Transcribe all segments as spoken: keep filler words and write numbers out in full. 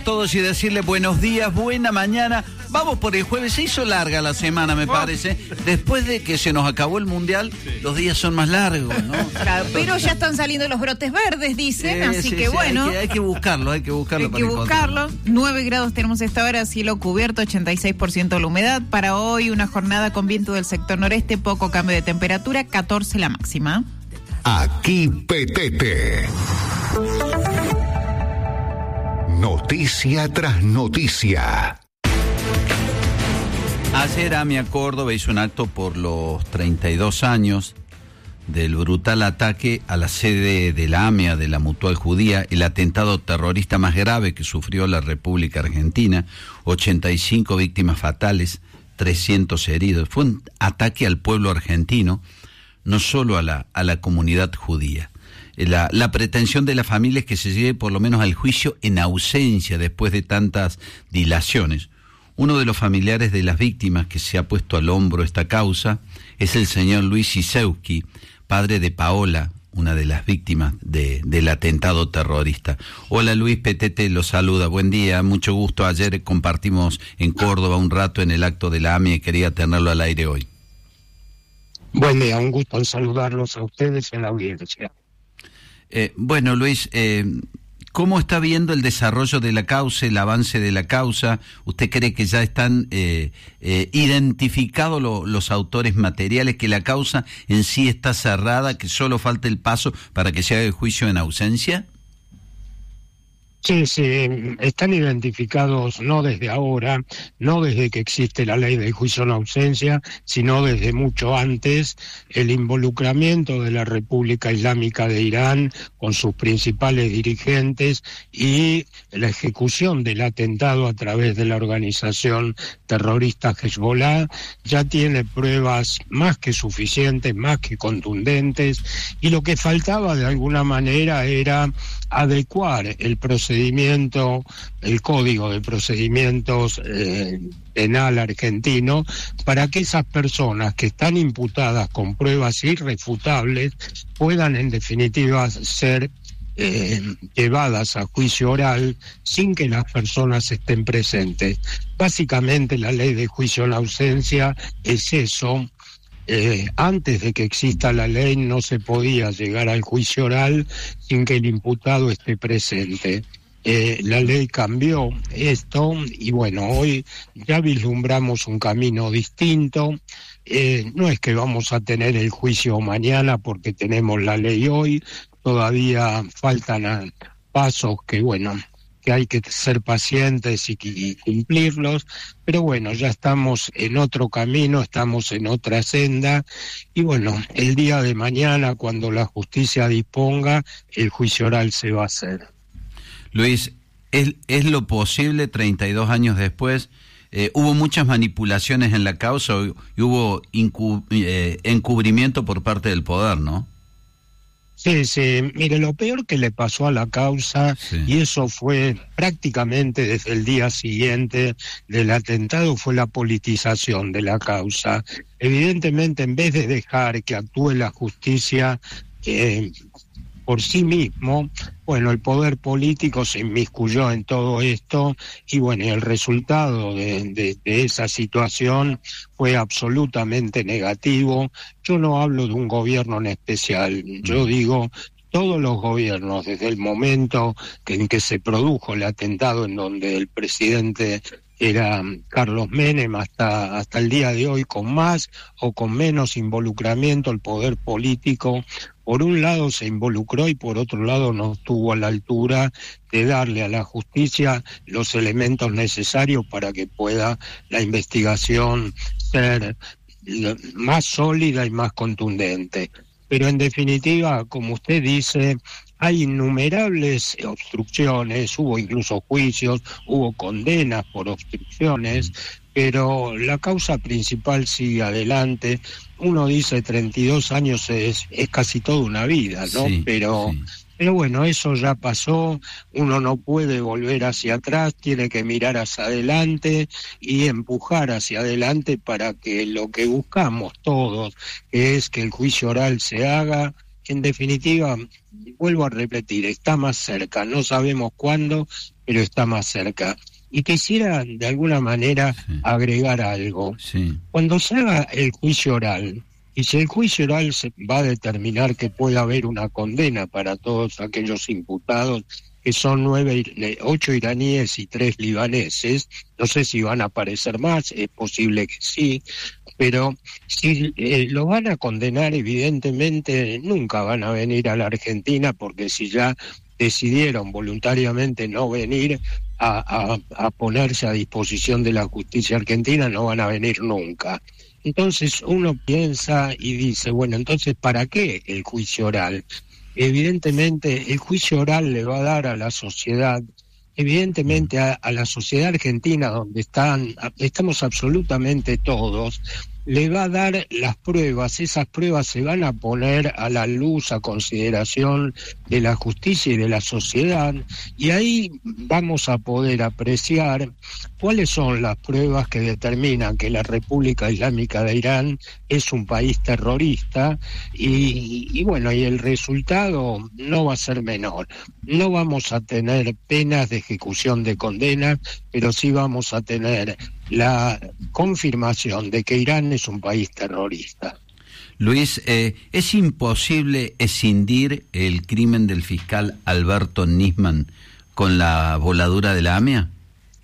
Todos y decirle buenos días, buena mañana. Vamos por el jueves, se hizo larga la semana, me parece. Después de que se nos acabó el mundial, los días son más largos, ¿no? Claro, pero ya están saliendo los brotes verdes, dicen, Sí, así sí, que sí, bueno. Hay que, hay que buscarlo, hay que buscarlo. Hay para que buscarlo. nueve grados tenemos esta hora, cielo cubierto, ochenta y seis por ciento la humedad. Para hoy, una jornada con viento del sector noreste, poco cambio de temperatura, catorce la máxima. Aquí Petete. Noticia tras noticia. Ayer AMIA Córdoba hizo un acto por los treinta y dos años del brutal ataque a la sede de la AMIA, de la Mutual Judía, el atentado terrorista más grave que sufrió la República Argentina, ochenta y cinco víctimas fatales, trescientos heridos. Fue un ataque al pueblo argentino, no solo a la, a la comunidad judía. La, la pretensión de la familia es que se lleve por lo menos al juicio en ausencia después de tantas dilaciones. Uno de los familiares de las víctimas que se ha puesto al hombro esta causa es el señor Luis Sisewski, padre de Paola, una de las víctimas de, del atentado terrorista. Hola Luis, Petete lo saluda, buen día, mucho gusto. Ayer compartimos en Córdoba un rato en el acto de la AMIA y quería tenerlo al aire hoy. Buen día, un gusto en saludarlos a ustedes en la audiencia. Eh, bueno, Luis, eh, ¿cómo está viendo el desarrollo de la causa, el avance de la causa? ¿Usted cree que ya están eh, eh, identificados lo, los autores materiales, que la causa en sí está cerrada, que solo falta el paso para que se haga el juicio en ausencia? Sí, sí, están identificados no desde ahora, no desde que existe la ley del juicio en ausencia, sino desde mucho antes. El involucramiento de la República Islámica de Irán con sus principales dirigentes y la ejecución del atentado a través de la organización terrorista Hezbollah ya tiene pruebas más que suficientes, más que contundentes, y lo que faltaba de alguna manera era adecuar el procedimiento, el código de procedimientos eh, penal argentino, para que esas personas que están imputadas con pruebas irrefutables puedan en definitiva ser eh, llevadas a juicio oral sin que las personas estén presentes. Básicamente la ley de juicio en ausencia es eso. Eh, antes de que exista la ley no se podía llegar al juicio oral sin que el imputado esté presente. Eh, la ley cambió esto y bueno, hoy ya vislumbramos un camino distinto. Eh, no es que vamos a tener el juicio mañana porque tenemos la ley hoy, todavía faltan a, pasos que bueno... que hay que ser pacientes y, y cumplirlos, pero bueno, ya estamos en otro camino, estamos en otra senda, y bueno, el día de mañana, cuando la justicia disponga, el juicio oral se va a hacer. Luis, ¿es, es lo posible treinta y dos años después? Eh, hubo muchas manipulaciones en la causa y hubo incu- eh, encubrimiento por parte del poder, ¿no? Sí, sí, mire, lo peor que le pasó a la causa, sí. Y eso fue prácticamente desde el día siguiente del atentado, fue la politización de la causa. Evidentemente, en vez de dejar que actúe la justicia eh, por sí mismo, bueno, el poder político se inmiscuyó en todo esto y bueno, el resultado de, de, de esa situación fue absolutamente negativo. Yo no hablo de un gobierno en especial, yo digo todos los gobiernos, desde el momento que, en que se produjo el atentado en donde el presidente era Carlos Menem hasta, hasta el día de hoy, con más o con menos involucramiento, el poder político por un lado se involucró y por otro lado no estuvo a la altura de darle a la justicia los elementos necesarios para que pueda la investigación ser más sólida y más contundente. Pero en definitiva, como usted dice, hay innumerables obstrucciones, hubo incluso juicios, hubo condenas por obstrucciones, pero la causa principal sigue adelante. Uno dice treinta y dos años es, es casi toda una vida, ¿no? Sí, pero, sí. pero bueno, eso ya pasó, uno no puede volver hacia atrás, tiene que mirar hacia adelante y empujar hacia adelante para que lo que buscamos todos, que es que el juicio oral se haga, en definitiva, vuelvo a repetir, está más cerca, no sabemos cuándo, pero está más cerca. Y quisiera, de alguna manera, sí. agregar algo. Sí. Cuando se haga el juicio oral, y si el juicio oral se va a determinar que puede haber una condena para todos aquellos imputados, que son nueve, ocho iraníes y tres libaneses, no sé si van a aparecer más, es posible que sí, pero si eh, lo van a condenar, evidentemente nunca van a venir a la Argentina, porque si ya decidieron voluntariamente no venir a, a, a ponerse a disposición de la justicia argentina, no van a venir nunca. Entonces uno piensa y dice, bueno, entonces ¿para qué el juicio oral? Evidentemente el juicio oral le va a dar a la sociedad, evidentemente a, a la sociedad argentina, donde están, estamos absolutamente todos, le va a dar las pruebas, esas pruebas se van a poner a la luz, a consideración de la justicia y de la sociedad, y ahí vamos a poder apreciar cuáles son las pruebas que determinan que la República Islámica de Irán es un país terrorista, y, y bueno, y el resultado no va a ser menor. No vamos a tener penas de ejecución de condenas, pero sí vamos a tener la confirmación de que Irán es un país terrorista. Luis, eh, ¿es imposible escindir el crimen del fiscal Alberto Nisman con la voladura de la A M I A?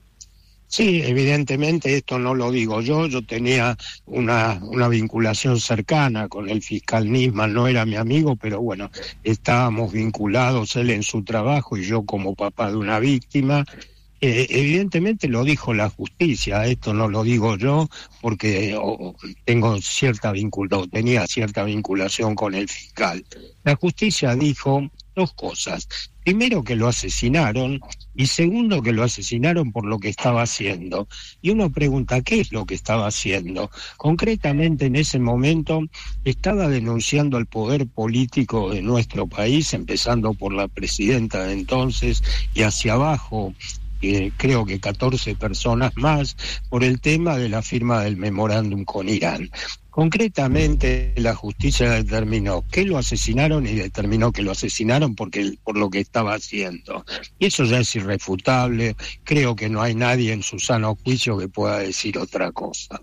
Sí, evidentemente esto no lo digo yo, yo tenía una, una vinculación cercana con el fiscal Nisman, no era mi amigo, pero bueno, estábamos vinculados, él en su trabajo y yo como papá de una víctima. Eh, evidentemente lo dijo la justicia, esto no lo digo yo porque oh, tengo cierta vinculación, tenía cierta vinculación con el fiscal. La justicia dijo dos cosas: primero, que lo asesinaron, y segundo, que lo asesinaron por lo que estaba haciendo. Y uno pregunta, ¿qué es lo que estaba haciendo? Concretamente, en ese momento estaba denunciando el poder político de nuestro país, empezando por la presidenta de entonces y hacia abajo, Eh, creo que catorce personas más, por el tema de la firma del memorándum con Irán. Concretamente, la justicia determinó que lo asesinaron y determinó que lo asesinaron porque por lo que estaba haciendo. Y eso ya es irrefutable. Creo que no hay nadie en su sano juicio que pueda decir otra cosa.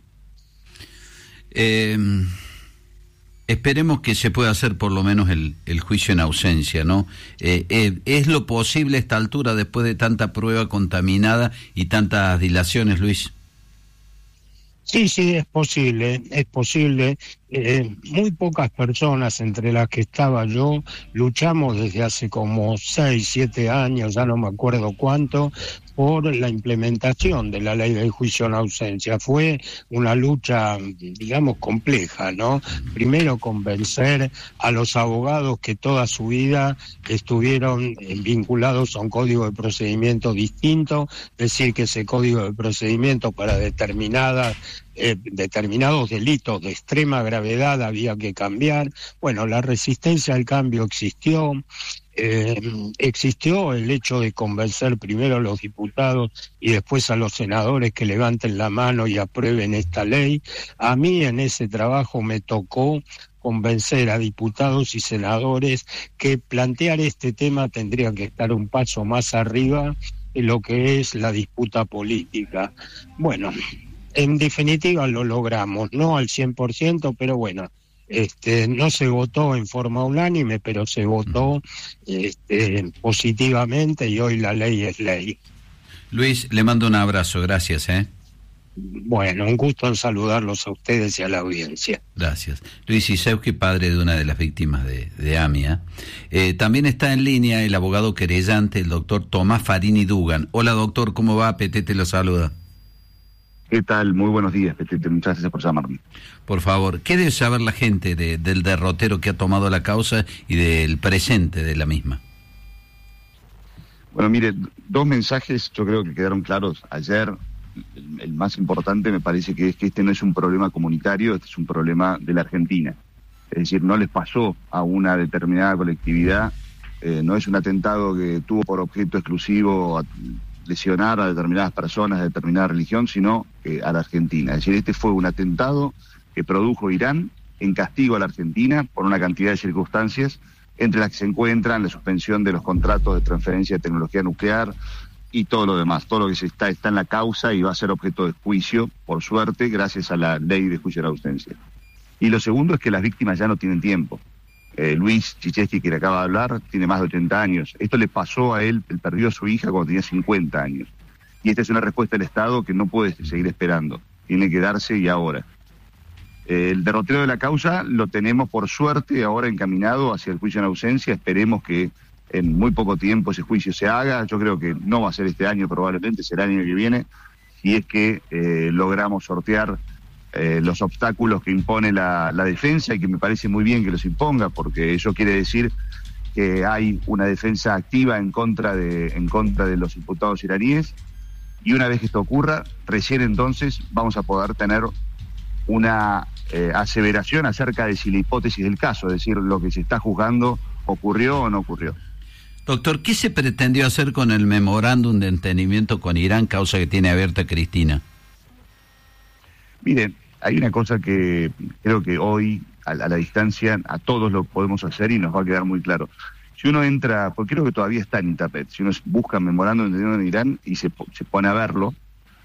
Eh... Esperemos que se pueda hacer por lo menos el, el juicio en ausencia, ¿no? Eh, eh, ¿Es lo posible a esta altura, después de tanta prueba contaminada y tantas dilaciones, Luis? Sí, sí, es posible, es posible. Eh, muy pocas personas, entre las que estaba yo, luchamos desde hace como seis, siete años, ya no me acuerdo cuánto, por la implementación de la ley del juicio en ausencia. Fue una lucha, digamos, compleja, ¿no? Primero, convencer a los abogados que toda su vida estuvieron vinculados a un código de procedimiento distinto, decir que ese código de procedimiento para determinadas Eh, determinados delitos de extrema gravedad había que cambiar. Bueno, la resistencia al cambio existió, eh, existió el hecho de convencer primero a los diputados y después a los senadores que levanten la mano y aprueben esta ley. A mí en ese trabajo me tocó convencer a diputados y senadores que plantear este tema tendría que estar un paso más arriba de lo que es la disputa política. Bueno, en definitiva lo logramos, no al cien por ciento, pero bueno, este, no se votó en forma unánime, pero se votó este, positivamente y hoy la ley es ley. Luis, le mando un abrazo, gracias, ¿eh? Bueno, un gusto en saludarlos a ustedes y a la audiencia. Gracias. Luis Iseuski, padre de una de las víctimas de, de A M I A. Eh, también está en línea el abogado querellante, el doctor Tomás Farini Dugan. Hola, doctor, ¿cómo va? Petete lo saluda. ¿Qué tal? Muy buenos días, Petete. Muchas gracias por llamarme. Por favor, ¿qué debe saber la gente de, del derrotero que ha tomado la causa y del presente de la misma? Bueno, mire, dos mensajes yo creo que quedaron claros ayer. El, el más importante me parece que es que este no es un problema comunitario, este es un problema de la Argentina. Es decir, no les pasó a una determinada colectividad, eh, no es un atentado que tuvo por objeto exclusivo a, lesionar a determinadas personas de determinada religión, sino eh, a la Argentina. Es decir, este fue un atentado que produjo Irán en castigo a la Argentina por una cantidad de circunstancias entre las que se encuentran la suspensión de los contratos de transferencia de tecnología nuclear y todo lo demás, todo lo que se está, está en la causa y va a ser objeto de juicio, por suerte, gracias a la ley de juicio en ausencia. Y lo segundo es que las víctimas ya no tienen tiempo. Eh, Luis Chichesky, que le acaba de hablar, tiene más de ochenta años. Esto le pasó a él, él perdió a su hija cuando tenía cincuenta años. Y esta es una respuesta del Estado que no puede seguir esperando, tiene que darse y ahora. Eh, el derrotero de la causa lo tenemos, por suerte, ahora encaminado hacia el juicio en ausencia. Esperemos que en muy poco tiempo ese juicio se haga. Yo creo que no va a ser este año, probablemente será el año que viene, si es que eh, logramos sortear eh, los obstáculos que impone la, la defensa, y que me parece muy bien que los imponga, porque eso quiere decir que hay una defensa activa en contra de, en contra de los imputados iraníes, y una vez que esto ocurra, recién entonces vamos a poder tener una eh, aseveración acerca de si la hipótesis del caso, es decir, lo que se está juzgando, ocurrió o no ocurrió. Doctor, ¿qué se pretendió hacer con el memorándum de entendimiento con Irán, causa que tiene abierta Cristina? Miren, hay una cosa que creo que hoy, a, a la distancia, a todos lo podemos hacer y nos va a quedar muy claro. Si uno entra, porque creo que todavía está en internet, si uno busca memorándum de entendimiento en Irán y se, se pone a verlo,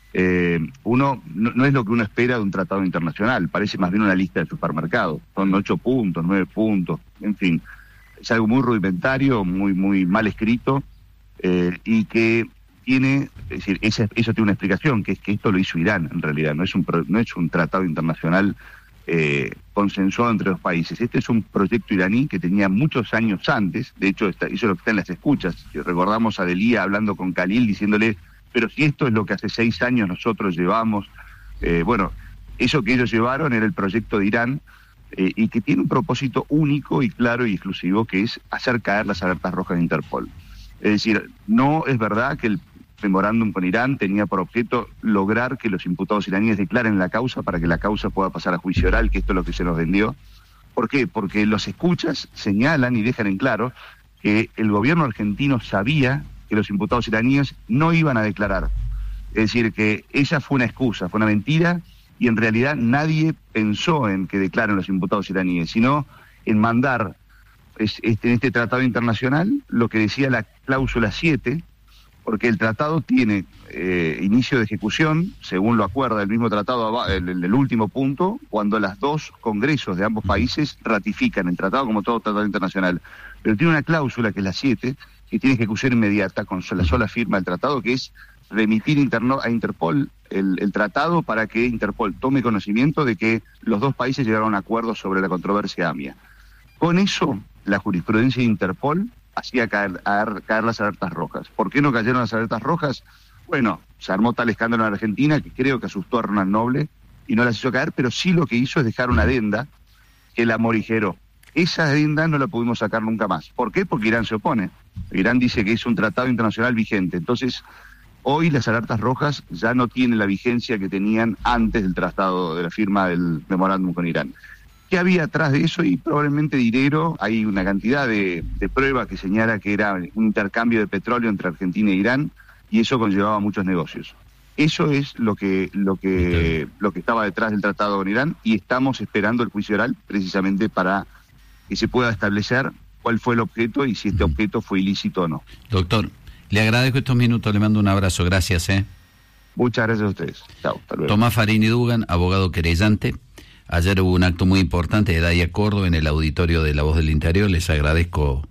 eh, uno no, no es lo que uno espera de un tratado internacional, parece más bien una lista de supermercados. Son ocho puntos, nueve puntos, en fin. Es algo muy rudimentario, muy muy mal escrito, eh, y que tiene, es decir, esa, eso tiene una explicación, que es que esto lo hizo Irán, en realidad, no es un, no es un tratado internacional eh, consensuado entre los países. Este es un proyecto iraní que tenía muchos años antes, de hecho, está, eso es lo que está en las escuchas. Si recordamos a Delia hablando con Khalil, diciéndole, pero si esto es lo que hace seis años nosotros llevamos, eh, bueno, eso que ellos llevaron era el proyecto de Irán, Eh, y que tiene un propósito único y claro y exclusivo, que es hacer caer las alertas rojas de Interpol. Es decir, no es verdad que el memorándum con Irán tenía por objeto lograr que los imputados iraníes declaren la causa para que la causa pueda pasar a juicio oral, que esto es lo que se nos vendió. ¿Por qué? Porque los escuchas señalan y dejan en claro que el gobierno argentino sabía que los imputados iraníes no iban a declarar. Es decir, que esa fue una excusa, fue una mentira, y en realidad nadie pensó en que declaren los imputados iraníes, sino en mandar es, este, en este tratado internacional lo que decía la cláusula siete, porque el tratado tiene eh, inicio de ejecución, según lo acuerda el mismo tratado, el, el, el último punto, cuando los dos congresos de ambos países ratifican el tratado como todo tratado internacional. Pero tiene una cláusula, que es la siete, que tiene ejecución inmediata con la sola firma del tratado, que es remitir interno a Interpol el, el tratado para que Interpol tome conocimiento de que los dos países llegaron a un acuerdo sobre la controversia AMIA. Con eso, la jurisprudencia de Interpol hacía caer, caer, caer las alertas rojas. ¿Por qué no cayeron las alertas rojas? Bueno, se armó tal escándalo en Argentina que creo que asustó a Ronald Noble y no las hizo caer, pero sí lo que hizo es dejar una adenda que la morigeró. Esa adenda no la pudimos sacar nunca más. ¿Por qué? Porque Irán se opone. Irán dice que es un tratado internacional vigente. Entonces, hoy las alertas rojas ya no tienen la vigencia que tenían antes del tratado, de la firma del memorándum con Irán. ¿Qué había atrás de eso? Y probablemente dinero. Hay una cantidad de, de pruebas que señala que era un intercambio de petróleo entre Argentina e Irán, y eso conllevaba muchos negocios. Eso es lo que lo que lo que estaba detrás del tratado con Irán, y estamos esperando el juicio oral precisamente para que se pueda establecer cuál fue el objeto y si este objeto fue ilícito o no. Doctor, le agradezco estos minutos, le mando un abrazo, gracias. ¿eh? Muchas gracias a ustedes. Chao, hasta luego. Tomás Farini Dugan, abogado querellante. Ayer hubo un acto muy importante de Dalia Córdoba en el auditorio de La Voz del Interior. Les agradezco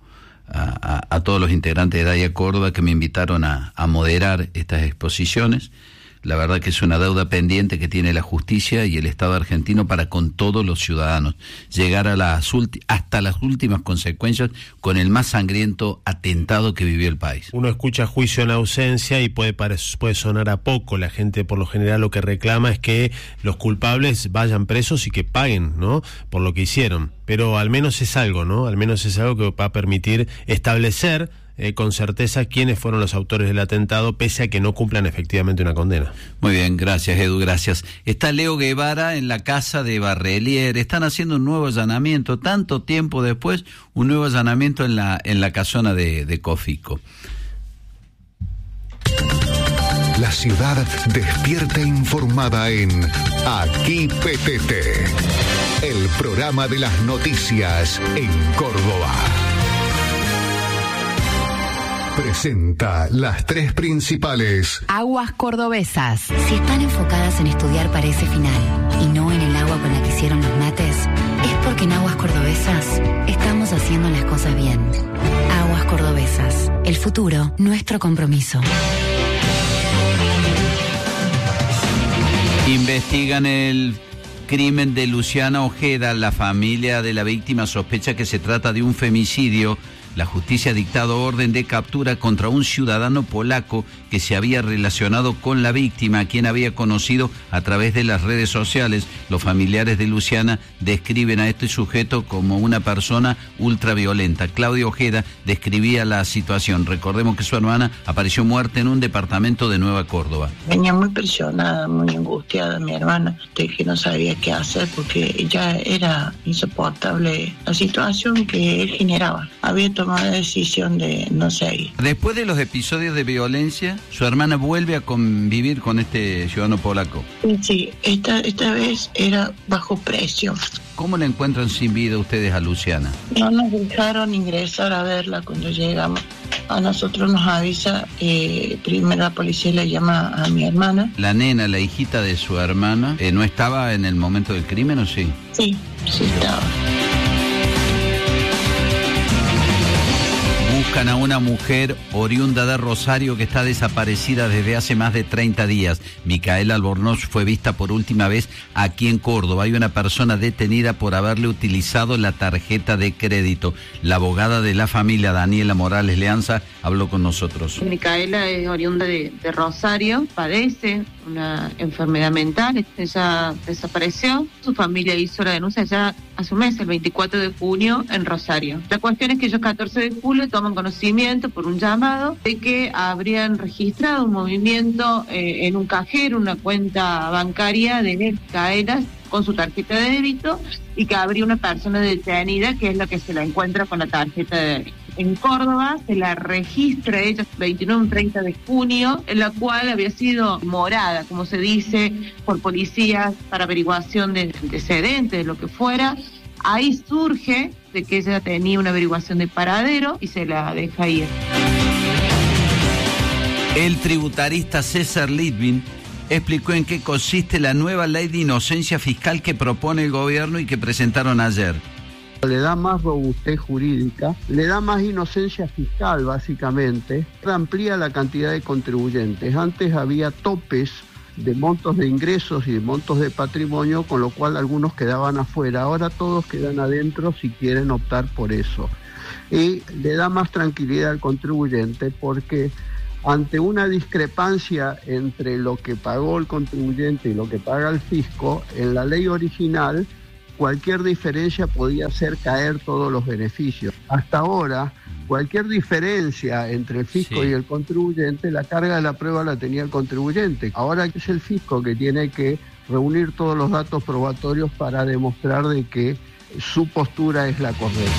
a, a, a todos los integrantes de Dalia Córdoba que me invitaron a, a moderar estas exposiciones. La verdad que es una deuda pendiente que tiene la justicia y el Estado argentino para con todos los ciudadanos, llegar a las ulti- hasta las últimas consecuencias con el más sangriento atentado que vivió el país. Uno escucha juicio en ausencia y puede, pare- puede sonar a poco. La gente por lo general lo que reclama es que los culpables vayan presos y que paguen, ¿no?, por lo que hicieron. Pero al menos es algo, ¿no? Al menos es algo que va a permitir establecer Eh, con certeza quiénes fueron los autores del atentado, pese a que no cumplan efectivamente una condena. Muy bien, gracias Edu, gracias. Está Leo Guevara en la casa de Barrelier, están haciendo un nuevo allanamiento, tanto tiempo después, un nuevo allanamiento en la en la casona de, de Cofico. La ciudad despierta informada en Aquí P T T, el programa de las noticias en Córdoba. presenta las tres principales. Aguas cordobesas. Si están enfocadas en estudiar para ese final y no en el agua con la que hicieron los mates, es porque en Aguas Cordobesas estamos haciendo las cosas bien. Aguas Cordobesas. El futuro, nuestro compromiso. Investigan el crimen de Luciana Ojeda. La familia de la víctima sospecha que se trata de un femicidio. La justicia ha dictado orden de captura contra un ciudadano polaco que se había relacionado con la víctima, a quien había conocido a través de las redes sociales. Los familiares de Luciana describen a este sujeto como una persona ultraviolenta. Claudia Ojeda describía la situación. Recordemos que su hermana apareció muerta en un departamento de Nueva Córdoba. Venía muy presionada, muy angustiada mi hermana, de que no sabía qué hacer porque ya era insoportable la situación que él generaba. Había tomado la decisión de no seguir. Después de los episodios de violencia, su hermana vuelve a convivir con este ciudadano polaco. Sí, esta, esta vez era bajo presión. ¿Cómo la encuentran sin vida ustedes a Luciana? No nos dejaron ingresar a verla cuando llegamos. A nosotros nos avisa, eh, primero la policía le llama a mi hermana. La nena, la hijita de su hermana, eh, ¿no estaba en el momento del crimen o sí? Sí, sí estaba. Buscan a una mujer oriunda de Rosario que está desaparecida desde hace más de treinta días. Micaela Albornoz fue vista por última vez aquí en Córdoba. Hay una persona detenida por haberle utilizado la tarjeta de crédito. La abogada de la familia, Daniela Morales Leanza, habló con nosotros. Micaela es oriunda de, de Rosario, padece una enfermedad mental. Ella desapareció. Su familia hizo la denuncia ya hace un mes, el veinticuatro de junio, en Rosario. La cuestión es que ellos catorce de julio toman conocimiento por un llamado de que habrían registrado un movimiento eh, en un cajero, una cuenta bancaria de Micaela con su tarjeta de débito, y que habría una persona detenida que es la que se la encuentra con la tarjeta de débito. En Córdoba se la registra ella veintinueve y treinta de junio, en la cual había sido morada, como se dice, por policías para averiguación de antecedentes, de lo que fuera. Ahí surge de que ella tenía una averiguación de paradero y se la deja ir. El tributarista César Litvin explicó en qué consiste la nueva ley de inocencia fiscal que propone el gobierno y que presentaron ayer. Le da más robustez jurídica, le da más inocencia fiscal básicamente, amplía la cantidad de contribuyentes. Antes había topes de montos de ingresos y de montos de patrimonio, con lo cual algunos quedaban afuera. Ahora todos quedan adentro si quieren optar por eso. Y le da más tranquilidad al contribuyente porque ante una discrepancia entre lo que pagó el contribuyente y lo que paga el fisco, en la ley original cualquier diferencia podía hacer caer todos los beneficios. Hasta ahora, cualquier diferencia entre el fisco sí. y el contribuyente, la carga de la prueba la tenía el contribuyente. Ahora es el fisco que tiene que reunir todos los datos probatorios para demostrar de que su postura es la correcta.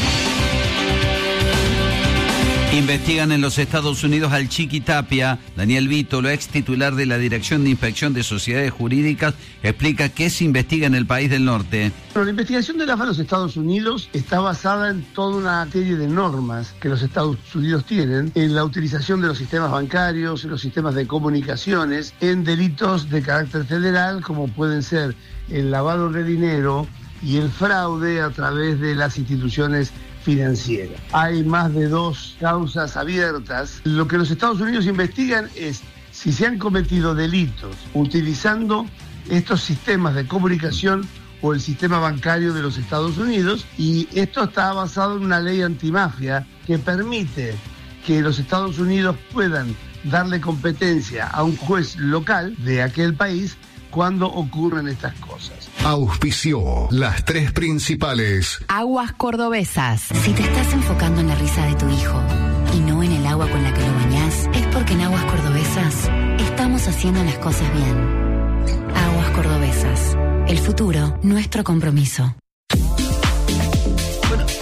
Investigan en los Estados Unidos al Chiqui Tapia. Daniel Vítolo, ex titular de la Dirección de Inspección de Sociedades Jurídicas, explica qué se investiga en el país del norte. Bueno, la investigación de la A F A en los Estados Unidos está basada en toda una serie de normas que los Estados Unidos tienen en la utilización de los sistemas bancarios, en los sistemas de comunicaciones, en delitos de carácter federal como pueden ser el lavado de dinero y el fraude a través de las instituciones financiera. Hay más de dos causas abiertas. Lo que los Estados Unidos investigan es si se han cometido delitos utilizando estos sistemas de comunicación o el sistema bancario de los Estados Unidos, y esto está basado en una ley antimafia que permite que los Estados Unidos puedan darle competencia a un juez local de aquel país cuando ocurren estas cosas. Auspició las tres principales. Aguas Cordobesas. Si te estás enfocando en la risa de tu hijo y no en el agua con la que lo bañás, es porque en Aguas Cordobesas estamos haciendo las cosas bien. Aguas Cordobesas. El futuro, nuestro compromiso. Bueno,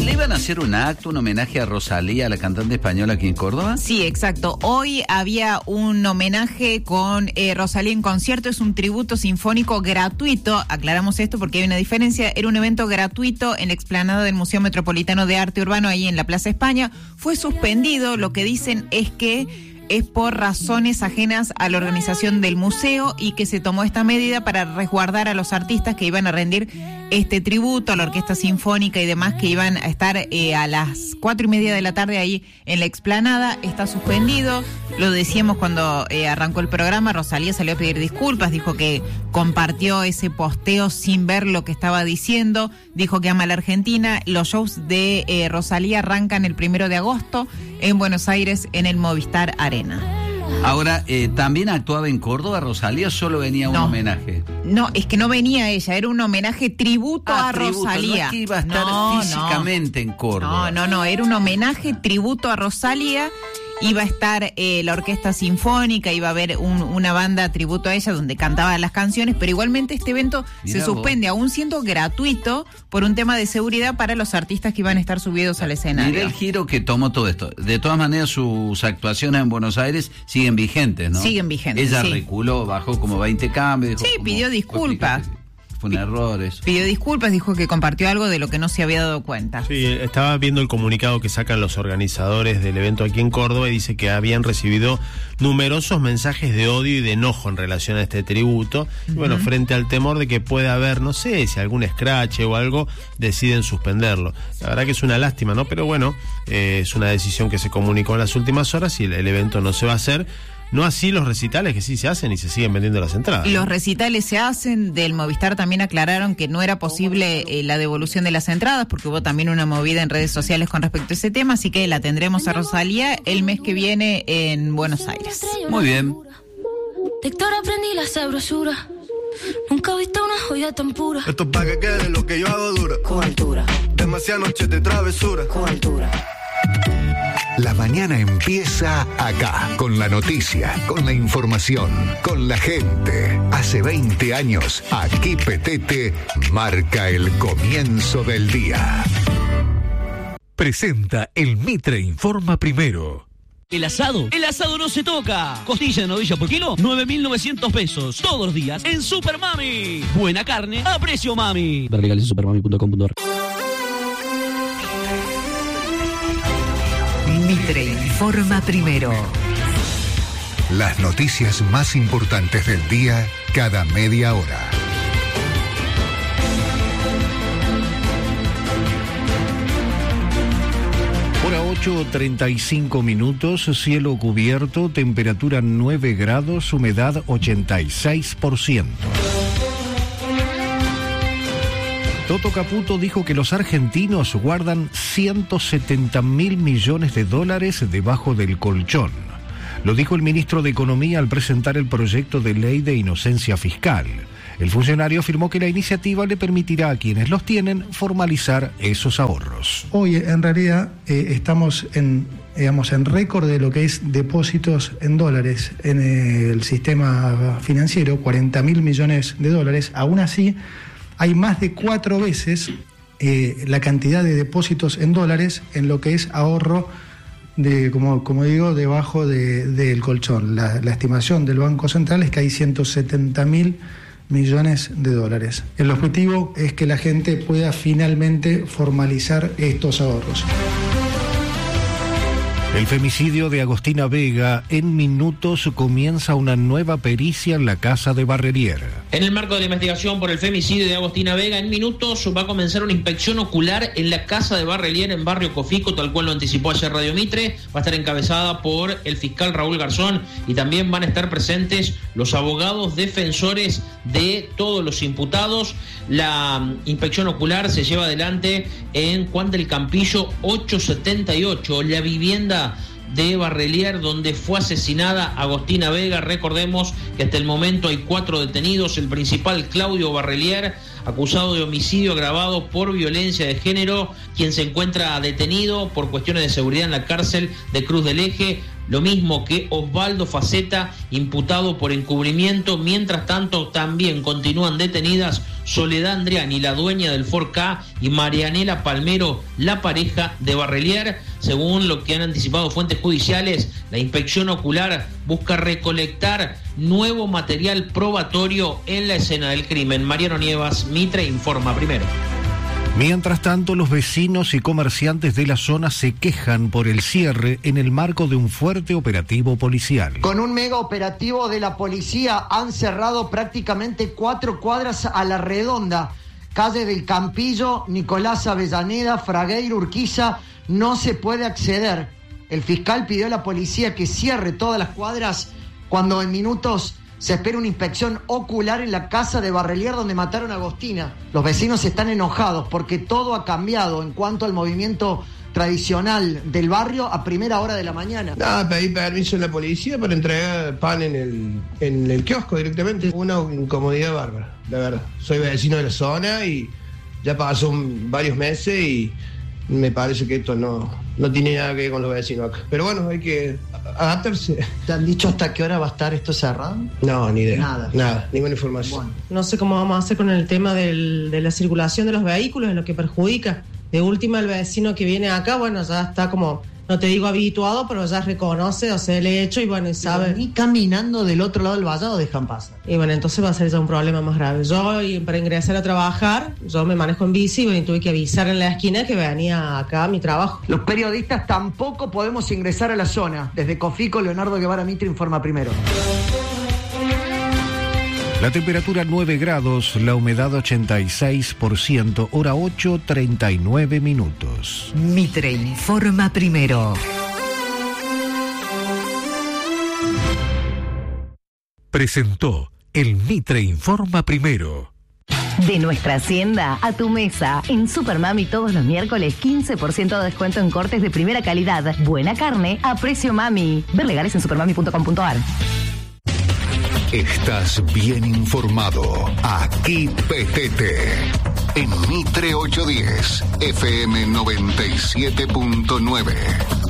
¿Le iban a hacer un acto, un homenaje a Rosalía, la cantante española aquí en Córdoba? Sí, exacto. Hoy había un homenaje con eh, Rosalía en concierto. Es un tributo sinfónico gratuito. Aclaramos esto porque hay una diferencia. Era un evento gratuito en la explanada del Museo Metropolitano de Arte Urbano, ahí en la Plaza España. Fue suspendido. Lo que dicen es que es por razones ajenas a la organización del museo y que se tomó esta medida para resguardar a los artistas que iban a rendir este tributo a la Orquesta Sinfónica y demás, que iban a estar eh, a las cuatro y media de la tarde ahí en la explanada. Está suspendido. Lo decíamos cuando eh, arrancó el programa. Rosalía salió a pedir disculpas, dijo que compartió ese posteo sin ver lo que estaba diciendo, dijo que ama a la Argentina. Los shows de eh, Rosalía arrancan el primero de agosto en Buenos Aires en el Movistar Arena. Ahora, eh, ¿también actuaba en Córdoba Rosalía o solo venía un no. homenaje? No, es que no venía ella, era un homenaje tributo ah, a tributo. Rosalía. No es que iba a estar no, físicamente no. en Córdoba. No, no, no, era un homenaje tributo a Rosalía. Iba a estar eh, la Orquesta Sinfónica, iba a haber un, una banda tributo a ella donde cantaba las canciones, pero igualmente este evento Mirá se suspende, vos. aún siendo gratuito por un tema de seguridad para los artistas que iban a estar subidos al escenario. Mirá el giro que tomó todo esto. De todas maneras, sus actuaciones en Buenos Aires siguen vigentes, ¿no? Siguen vigentes, Ella sí. reculó, bajó como veinte cambios. Sí, pidió disculpas. Fue un error eso. Pidió disculpas, dijo que compartió algo de lo que no se había dado cuenta. Sí, estaba viendo el comunicado que sacan los organizadores del evento aquí en Córdoba y dice que habían recibido numerosos mensajes de odio y de enojo en relación a este tributo. Uh-huh. Y bueno, frente al temor de que pueda haber, no sé, si algún escrache o algo, deciden suspenderlo. La verdad que es una lástima, ¿no? Pero bueno, eh, es una decisión que se comunicó en las últimas horas y el, el evento no se va a hacer. No así los recitales que sí se hacen y se siguen vendiendo las entradas. Los recitales se hacen, del Movistar también aclararon que no era posible eh, la devolución de las entradas porque hubo también una movida en redes sociales con respecto a ese tema, así que la tendremos a Rosalía el mes que viene en Buenos Aires. Muy bien. Lector, aprendí la sabrosura. Nunca he visto una joya tan pura. Esto es pa' que quede lo que yo hago dura. Con altura. Demasiadas noches de travesura. Con altura. La mañana empieza acá, con la noticia, con la información, con la gente. Hace veinte años, aquí Petete marca el comienzo del día. Presenta el Mitre Informa Primero. El asado, el asado no se toca. Costilla de novilla por kilo, nueve mil novecientos pesos. Todos los días en Super Mami. Buena carne a precio mami. Ver legales en supermami punto com punto ar. Mitre Informa Primero. Las noticias más importantes del día cada media hora. Hora ocho, treinta y cinco minutos, cielo cubierto, temperatura nueve grados, humedad ochenta y seis por ciento. Toto Caputo dijo que los argentinos guardan ciento setenta mil millones de dólares debajo del colchón. Lo dijo el ministro de Economía al presentar el proyecto de ley de inocencia fiscal. El funcionario afirmó que la iniciativa le permitirá a quienes los tienen formalizar esos ahorros. Hoy, en realidad, eh, estamos en, digamos, en récord de lo que es depósitos en dólares en el sistema financiero, cuarenta mil millones de dólares. Aún así, hay más de cuatro veces eh, la cantidad de depósitos en dólares en lo que es ahorro, de, como, como digo, debajo de, del colchón. La, la estimación del Banco Central es que hay ciento setenta mil millones de dólares. El objetivo es que la gente pueda finalmente formalizar estos ahorros. El femicidio de Agostina Vega, en minutos comienza una nueva pericia en la casa de Barrelier. En el marco de la investigación por el femicidio de Agostina Vega, en minutos va a comenzar una inspección ocular en la casa de Barrelier en Barrio Cofico, tal cual lo anticipó ayer Radio Mitre. Va a estar encabezada por el fiscal Raúl Garzón y también van a estar presentes los abogados defensores de todos los imputados. La inspección ocular se lleva adelante en Juan del Campillo ochocientos setenta y ocho, la vivienda de Barrelier donde fue asesinada Agostina Vega. Recordemos que hasta el momento hay cuatro detenidos. El principal, Claudio Barrelier, acusado de homicidio agravado por violencia de género, quien se encuentra detenido por cuestiones de seguridad en la cárcel de Cruz del Eje. lo mismo que Osvaldo Faceta, imputado por encubrimiento. Mientras tanto, también continúan detenidas Soledad Andriani, la dueña del Ford K, y Marianela Palmero, la pareja de Barrelier. Según lo que han anticipado fuentes judiciales, la inspección ocular busca recolectar nuevo material probatorio en la escena del crimen. Mariano Nievas, Mitre informa primero. Mientras tanto, los vecinos y comerciantes de la zona se quejan por el cierre en el marco de un fuerte operativo policial. Con un mega operativo de la policía han cerrado prácticamente cuatro cuadras a la redonda. Calle del Campillo, Nicolás Avellaneda, Fragueiro, Urquiza, no se puede acceder. El fiscal pidió a la policía que cierre todas las cuadras cuando en minutos se espera una inspección ocular en la casa de Barrelier donde mataron a Agostina. Los vecinos están enojados porque todo ha cambiado en cuanto al movimiento tradicional del barrio a primera hora de la mañana. Nada, pedí permiso a la policía para entregar pan en el, en el kiosco directamente. Una incomodidad bárbara, la verdad. Soy vecino de la zona y ya pasó un, varios meses y me parece que esto no, no tiene nada que ver con los vecinos acá. Pero bueno, hay que adaptarse. ¿Te han dicho hasta qué hora va a estar esto cerrado? No, ni idea. Nada. Nada, ninguna información. Bueno, no sé cómo vamos a hacer con el tema del, de la circulación de los vehículos, en lo que perjudica. De última, el vecino que viene acá, bueno, ya está como, no te digo habituado, pero ya reconoce, o sea, el hecho y bueno, y sabe. Ni caminando del otro lado del vallado dejan pasar. Y bueno, entonces va a ser ya un problema más grave. Yo, y para ingresar a trabajar, yo me manejo en bici y bueno, tuve que avisar en la esquina que venía acá a mi trabajo. Los periodistas tampoco podemos ingresar a la zona. Desde Cofico, Leonardo Guevara Mitre informa primero. La temperatura nueve grados, la humedad ochenta y seis por ciento, hora ocho, treinta y nueve minutos. Mitre informa primero. Presentó el Mitre informa primero. De nuestra hacienda a tu mesa. En Supermami todos los miércoles quince por ciento de descuento en cortes de primera calidad. Buena carne a precio mami. Ver legales en supermami punto com punto a r. Estás bien informado. Aquí Petete. En Mitre ochocientos diez, F M noventa y siete punto nueve.